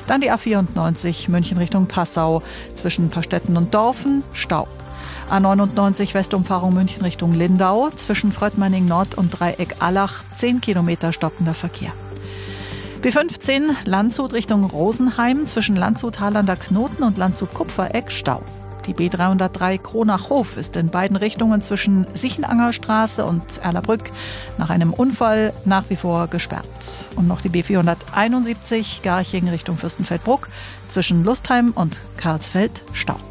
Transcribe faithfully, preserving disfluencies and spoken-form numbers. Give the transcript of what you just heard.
Dann die A vierundneunzig München Richtung Passau. Zwischen Pastetten und Dorfen Stau. A neunundneunzig Westumfahrung München Richtung Lindau. Zwischen Fröttmanning Nord und Dreieck Allach zehn Kilometer stockender Verkehr. B fünfzehn Landshut Richtung Rosenheim. Zwischen Landshut-Harlander Knoten und Landshut-Kupfereck Stau. Die B dreihundertdrei Kronach-Hof ist in beiden Richtungen zwischen Sichenangerstraße und Erlabrück nach einem Unfall nach wie vor gesperrt. Und noch die B vierhunderteinundsiebzig Garching Richtung Fürstenfeldbruck zwischen Lustheim und Karlsfeld Stau.